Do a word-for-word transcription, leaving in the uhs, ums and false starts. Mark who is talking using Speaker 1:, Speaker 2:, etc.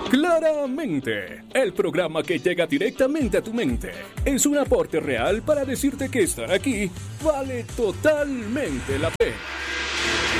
Speaker 1: Claramente, el programa que llega directamente a tu mente es un aporte real para decirte que estar aquí vale totalmente la pena.